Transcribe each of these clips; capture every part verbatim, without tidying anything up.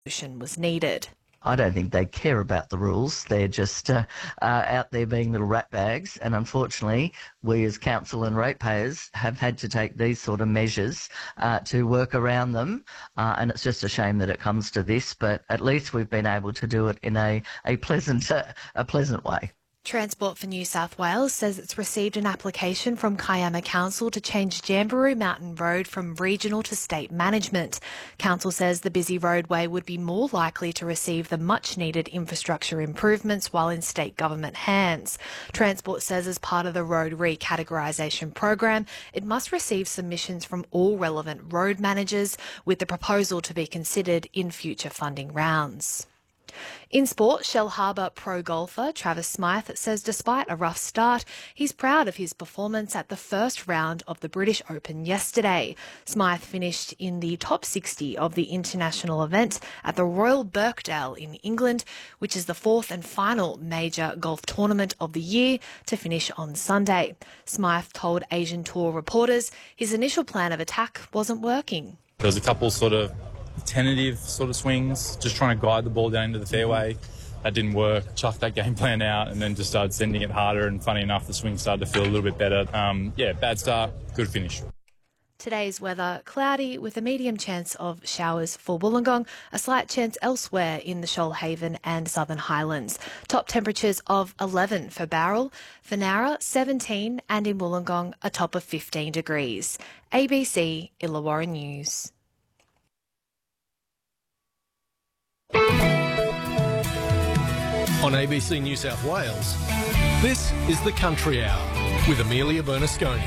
solution was needed. I don't think they care about the rules. They're just uh, uh, out there being little rat bags. And unfortunately, we as council and ratepayers have had to take these sort of measures uh, to work around them. Uh, and it's just a shame that it comes to this, but at least we've been able to do it in a, a pleasant, uh, a pleasant way. Transport for New South Wales says it's received an application from Kiama Council to change Jamberoo Mountain Road from regional to state management. Council says the busy roadway would be more likely to receive the much-needed infrastructure improvements while in state government hands. Transport says as part of the road recategorisation program, it must receive submissions from all relevant road managers, with the proposal to be considered in future funding rounds. In sport, Shellharbour pro golfer Travis Smyth says despite a rough start, he's proud of his performance at the first round of the British Open yesterday. Smyth finished in the top sixty of the international event at the Royal Birkdale in England, which is the fourth and final major golf tournament of the year, to finish on Sunday. Smyth told Asian Tour reporters his initial plan of attack wasn't working. There was a couple sort of tentative sort of swings, just trying to guide the ball down into the fairway. That didn't work. Chucked that game plan out and then just started sending it harder, and funny enough, the swing started to feel a little bit better. Um, yeah, bad start, good finish. Today's weather, cloudy with a medium chance of showers for Wollongong, a slight chance elsewhere in the Shoalhaven and Southern Highlands. Top temperatures of eleven for Bowral, for Nowra seventeen, and in Wollongong a top of fifteen degrees. A B C Illawarra News. On A B C New South Wales, this is the Country Hour with Amelia Bernasconi.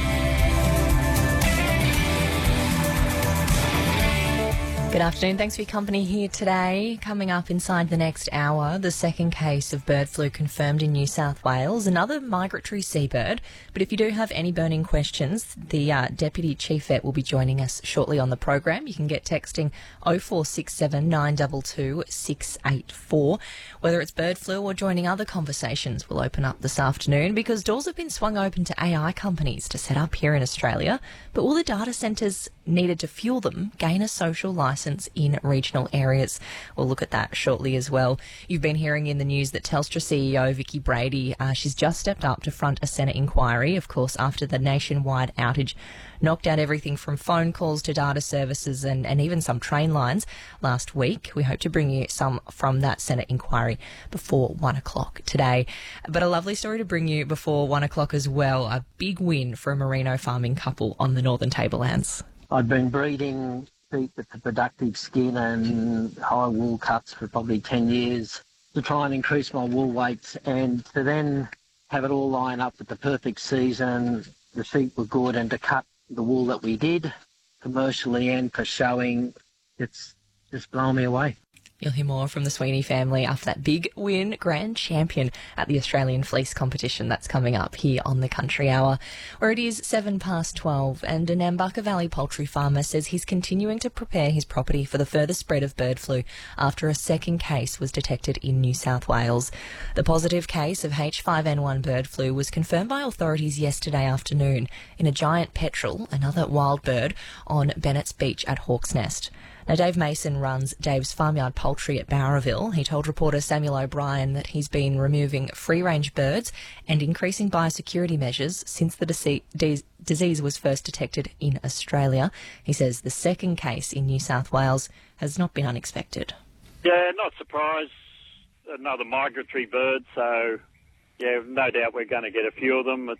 Good afternoon. Thanks for your company here today. Coming up inside the next hour, the second case of bird flu confirmed in New South Wales, another migratory seabird. But if you do have any burning questions, the uh, Deputy Chief Vet will be joining us shortly on the program. You can get texting oh four six seven nine two two six eight four. Whether it's bird flu or joining other conversations, will open up this afternoon because doors have been swung open to A I companies to set up here in Australia. But will the data centres needed to fuel them gain a social licence in regional areas? We'll look at that shortly as well. You've been hearing in the news that Telstra C E O Vicky Brady, uh, she's just stepped up to front a Senate inquiry, of course, after the nationwide outage knocked out everything from phone calls to data services and, and even some train lines last week. We hope to bring you some from that Senate inquiry before one o'clock today. But a lovely story to bring you before one o'clock as well. A big win for a merino farming couple on the Northern Tablelands. I'd been breeding sheep with the productive skin and high wool cuts for probably ten years to try and increase my wool weight, and to then have it all line up with the perfect season. The sheep were good, and to cut the wool that we did commercially and for showing, it's just blown me away. You'll hear more from the Sweeney family after that big win, grand champion at the Australian Fleece Competition. That's coming up here on the Country Hour, where it is seven past twelve, and a Nambucca Valley poultry farmer says he's continuing to prepare his property for the further spread of bird flu after a second case was detected in New South Wales. The positive case of H five N one bird flu was confirmed by authorities yesterday afternoon in a giant petrel, another wild bird, on Bennett's Beach at Hawk's Nest. Now, Dave Mason runs Dave's Farmyard Poultry at Bowraville. He told reporter Samuel O'Brien that he's been removing free-range birds and increasing biosecurity measures since the dise- disease was first detected in Australia. He says the second case in New South Wales has not been unexpected. Yeah, not surprised. Another migratory bird, so, yeah, no doubt we're going to get a few of them. It's,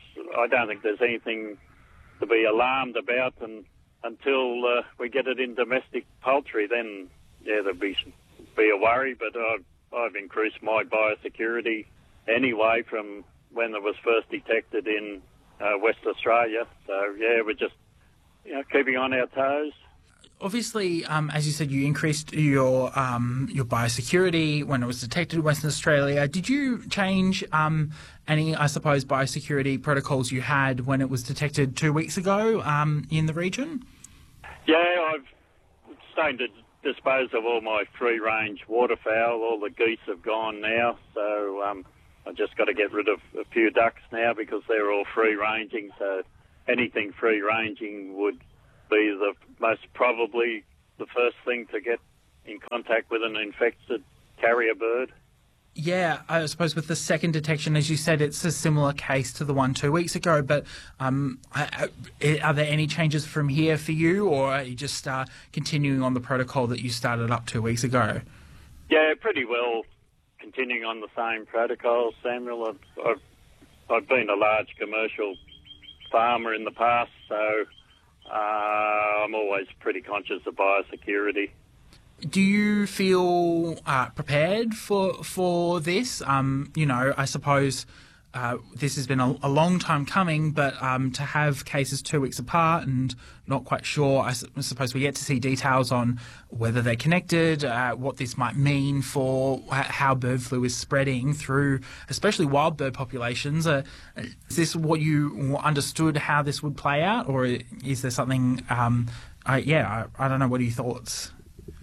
I don't think there's anything to be alarmed about, and until uh, we get it in domestic poultry, then, yeah, there'll be, be a worry. But I've, I've increased my biosecurity anyway from when it was first detected in uh, West Australia. So, yeah, we're just, you know, keeping on our toes. Obviously, um, as you said, you increased your um, your biosecurity when it was detected in Western Australia. Did you change um, any, I suppose, biosecurity protocols you had when it was detected two weeks ago um, in the region? Yeah, I've started to dispose of all my free-range waterfowl. All the geese have gone now, so um, I've just got to get rid of a few ducks now because they're all free-ranging. So anything free-ranging would be the most probably the first thing to get in contact with an infected carrier bird. Yeah, I suppose with the second detection, as you said, it's a similar case to the one two weeks ago. But um, are there any changes from here for you, or are you just uh, continuing on the protocol that you started up two weeks ago? Yeah, pretty well continuing on the same protocol, Samuel. I've, I've, I've been a large commercial farmer in the past, so uh, I'm always pretty conscious of biosecurity. Do you feel uh, prepared for for this? Um, you know, I suppose uh, this has been a, a long time coming, but um, to have cases two weeks apart and not quite sure, I, su- I suppose we get to see details on whether they're connected, uh, what this might mean for h- how bird flu is spreading through, especially wild bird populations. Uh, is this what you understood how this would play out, or is there something? Um, I, yeah, I, I don't know. What are your thoughts?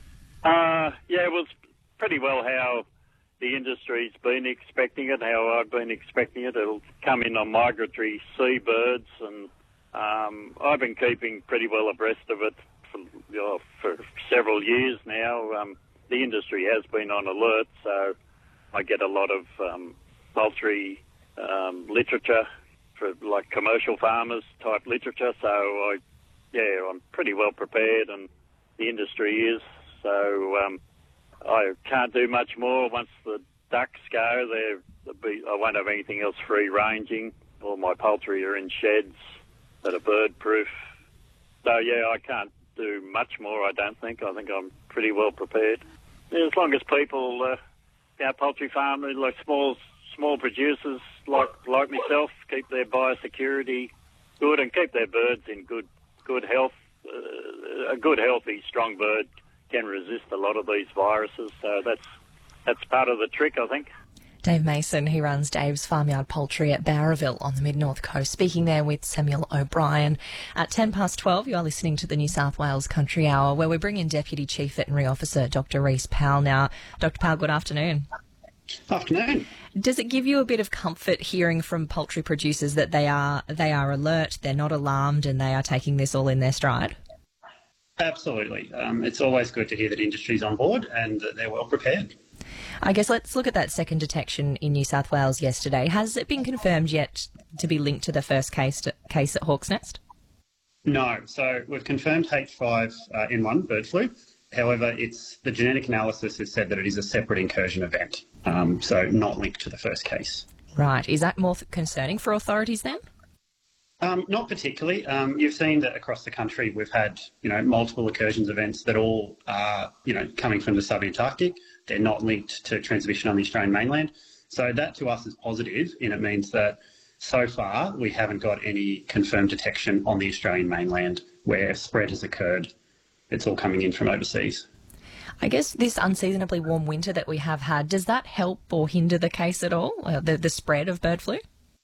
Uh, yeah, it was pretty well how the industry's been expecting it, how I've been expecting it. It'll come in on migratory seabirds, and um, I've been keeping pretty well abreast of it for, you know, for several years now. Um, the industry has been on alert, so I get a lot of um, poultry um, literature for like commercial farmers type literature. So I, yeah, I'm pretty well prepared, and the industry is. So um, I can't do much more. Once the ducks go, they're, be, I won't have anything else free ranging. All my poultry are in sheds that are bird proof. So yeah, I can't do much more. I don't think. I think I'm pretty well prepared. Yeah, as long as people, uh, our poultry farmers, like small small producers like like myself, keep their biosecurity good and keep their birds in good good health. Uh, a good, healthy, strong bird can resist a lot of these viruses, so that's that's part of the trick, I think. Dave Mason, he runs Dave's Farmyard Poultry at Bowraville on the Mid-North Coast, speaking there with Samuel O'Brien. At ten past twelve, you are listening to the New South Wales Country Hour, where we bring in Deputy Chief Veterinary Officer Doctor Rhys Powell now. Doctor Powell, good afternoon. Afternoon. Does it give you a bit of comfort hearing from poultry producers that they are they are alert, they're not alarmed, and they are taking this all in their stride? Absolutely. Um, it's always good to hear that industry's on board and that they're well prepared. I guess let's look at that second detection in New South Wales yesterday. Has it been confirmed yet to be linked to the first case to, case at Hawk's Nest? No. So we've confirmed H five N one bird flu. However, it's the genetic analysis has said that it is a separate incursion event, um, so not linked to the first case. Right. Is that more th- concerning for authorities then? Um, not particularly. Um, you've seen that across the country we've had, you know, multiple incursions events that all are, you know, coming from the sub-Antarctic. They're not linked to transmission on the Australian mainland. So that to us is positive, and it means that so far we haven't got any confirmed detection on the Australian mainland where spread has occurred. It's all coming in from overseas. I guess this unseasonably warm winter that we have had, does that help or hinder the case at all, uh, the, the spread of bird flu?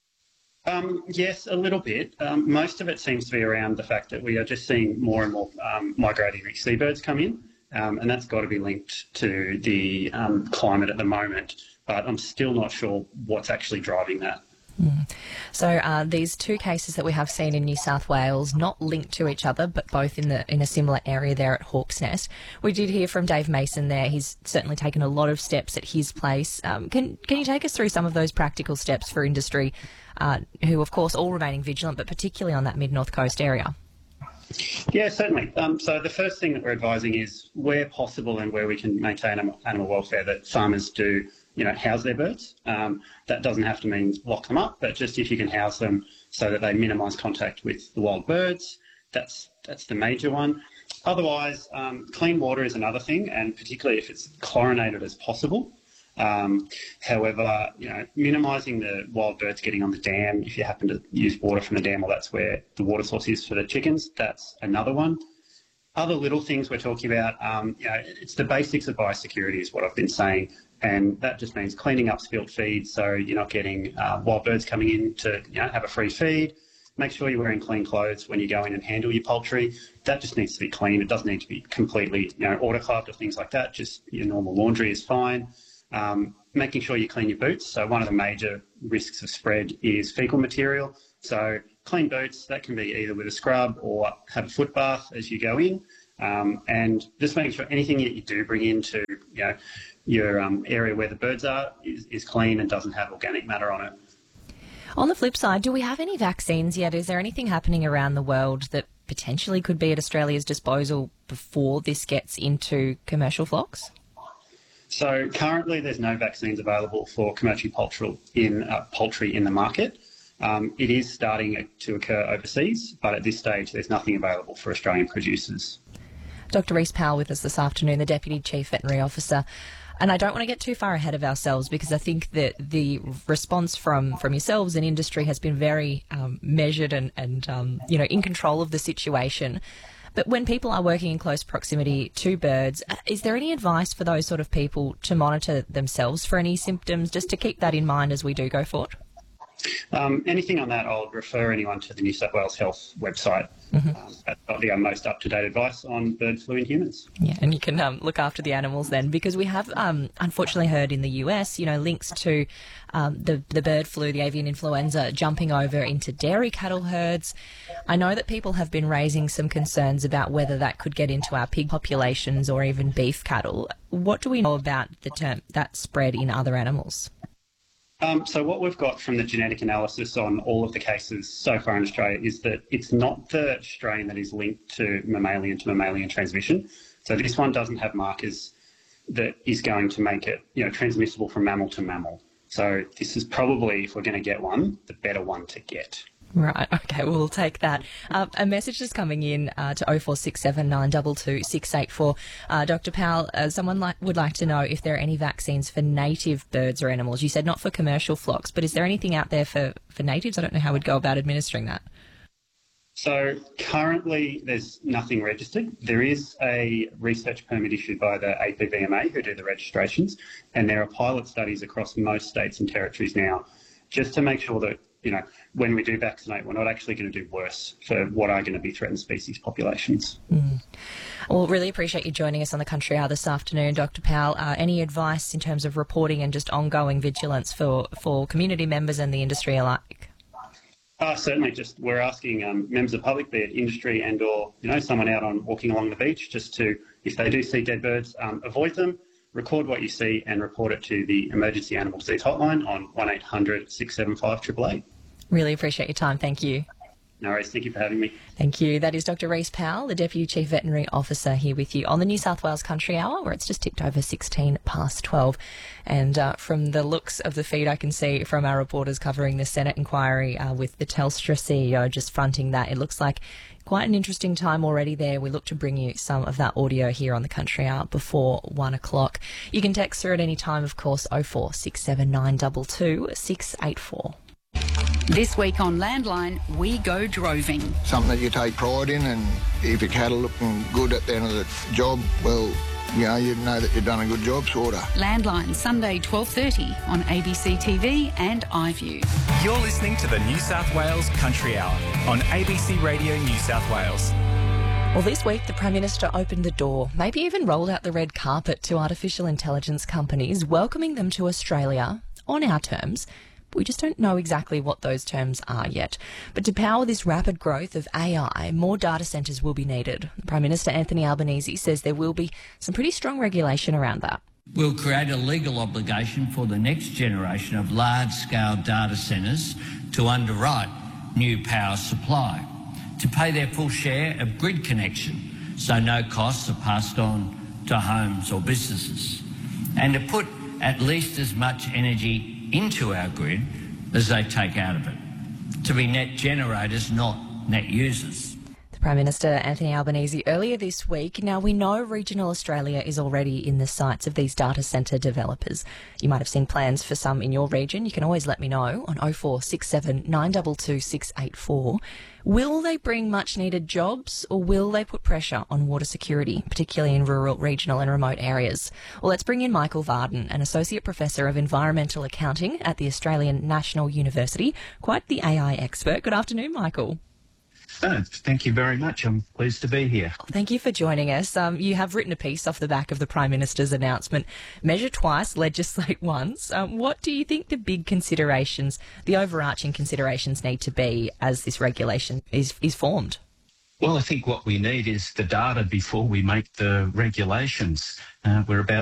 Um, yes, a little bit. Um, most of it seems to be around the fact that we are just seeing more and more um, migratory seabirds come in, um, and that's got to be linked to the um, climate at the moment. But I'm still not sure what's actually driving that. Mm. So uh, these two cases that we have seen in New South Wales, not linked to each other, but both in the in a similar area there at Hawk's Nest. We did hear from Dave Mason there. He's certainly taken a lot of steps at his place. Um, can can you take us through some of those practical steps for industry, uh, who of course all remaining vigilant, but particularly on that mid-north coast area? Yeah, certainly. Um, so the first thing that we're advising is where possible and where we can maintain animal welfare, that farmers do, you know, house their birds. Um, that doesn't have to mean lock them up, but just if you can house them so that they minimise contact with the wild birds, that's that's the major one. Otherwise, um, clean water is another thing, and particularly if it's chlorinated as possible. Um, however, you know, minimising the wild birds getting on the dam, if you happen to use water from the dam, or that's where the water source is for the chickens, that's another one. Other little things we're talking about, um, you know, it's the basics of biosecurity is what I've been saying, and that just means cleaning up spilt feed so you're not getting uh, wild birds coming in to, you know, have a free feed. Make sure you're wearing clean clothes when you go in and handle your poultry. That just needs to be clean. It doesn't need to be completely, you know, autoclaved or things like that. Just your normal laundry is fine. Um, making sure you clean your boots. So one of the major risks of spread is fecal material. So clean boots, that can be either with a scrub or have a foot bath as you go in. Um, and just making sure anything that you do bring into you know, your um, area where the birds are is, is clean and doesn't have organic matter on it. On the flip side, do we have any vaccines yet? Is there anything happening around the world that potentially could be at Australia's disposal before this gets into commercial flocks? So currently there's no vaccines available for commercial poultry in, uh, poultry in the market. Um, it is starting to occur overseas, but at this stage there's nothing available for Australian producers. Doctor Rees-Powell with us this afternoon, the Deputy Chief Veterinary Officer. And I don't want to get too far ahead of ourselves because I think that the response from, from yourselves and industry has been very um, measured and, and um, you know, in control of the situation. But when people are working in close proximity to birds, is there any advice for those sort of people to monitor themselves for any symptoms, just to keep that in mind as we do go forward? Um, anything on that, I'll refer anyone to the New South Wales Health website. Mm-hmm. um, that's got the most up-to-date advice on bird flu in humans. Yeah, and you can um, look after the animals then, because we have um, unfortunately heard in the U S, you know, links to um, the, the bird flu, the avian influenza, jumping over into dairy cattle herds. I know that people have been raising some concerns about whether that could get into our pig populations or even beef cattle. What do we know about the term that spread in other animals? Um, so what we've got from the genetic analysis on all of the cases so far in Australia is that it's not the strain that is linked to mammalian to mammalian transmission. So this one doesn't have markers that is going to make it, you know, transmissible from mammal to mammal. So this is probably, if we're going to get one, the better one to get. Right, okay, we'll take that. Uh, a message is coming in uh, to oh four six seven nine two two six eight four. Uh, Doctor Powell, uh, someone like, would like to know if there are any vaccines for native birds or animals. You said not for commercial flocks, but is there anything out there for, for natives? I don't know how we'd go about administering that. So currently there's nothing registered. There is a research permit issued by the A P V M A who do the registrations, and there are pilot studies across most states and territories now just to make sure that, you know, when we do vaccinate, we're not actually going to do worse for what are going to be threatened species populations. Mm. Well, really appreciate you joining us on the Country Hour this afternoon, Doctor Powell. Uh, any advice in terms of reporting and just ongoing vigilance for, for community members and the industry alike? Uh, certainly, just we're asking um, members of the public, be it industry and or, you know, someone out on walking along the beach, just to, if they do see dead birds, um, avoid them, record what you see and report it to the Emergency Animal Disease Hotline on one eight hundred six seven five eight eight eight. Really appreciate your time. Thank you. No worries. Thank you for having me. Thank you. That is Doctor Rees-Powell, the Deputy Chief Veterinary Officer, here with you on the New South Wales Country Hour, where it's just ticked over sixteen past twelve. And uh, from the looks of the feed, I can see from our reporters covering the Senate inquiry uh, with the Telstra C E O just fronting that, it looks like quite an interesting time already there. We look to bring you some of that audio here on the Country Hour before one o'clock. You can text her at any time, of course, oh four six seven nine two two six eight four. This week on Landline, we go droving. Something that you take pride in, and if your cattle looking good at the end of the job, well, you know, you know that you've done a good job, sort of. Landline, Sunday twelve thirty on A B C T V and iView. You're listening to the New South Wales Country Hour on A B C Radio New South Wales. Well, this week the Prime Minister opened the door, maybe even rolled out the red carpet to artificial intelligence companies, welcoming them to Australia on our terms. We just don't know exactly what those terms are yet. But to power this rapid growth of A I, more data centres will be needed. Prime Minister Anthony Albanese says there will be some pretty strong regulation around that. We'll create a legal obligation for the next generation of large-scale data centres to underwrite new power supply, to pay their full share of grid connection, so no costs are passed on to homes or businesses, and to put at least as much energy into our grid as they take out of it, to be net generators, not net users. The Prime Minister Anthony Albanese earlier this week. Now, we know regional Australia is already in the sights of these data centre developers. You might have seen plans for some in your region. You can always let me know on oh four six seven nine two two six eight four. Will they bring much needed jobs, or will they put pressure on water security, particularly in rural, regional and remote areas? Well, let's bring in Michael Varden, an Associate Professor of Environmental Accounting at the Australian National University. Quite the A I expert. Good afternoon, Michael. Oh, thank you very much. I'm pleased to be here. Thank you for joining us. Um, you have written a piece off the back of the Prime Minister's announcement, Measure Twice, Legislate Once. Um, what do you think the big considerations, the overarching considerations need to be as this regulation is, is formed? Well, I think what we need is the data before we make the regulations. Uh, we're about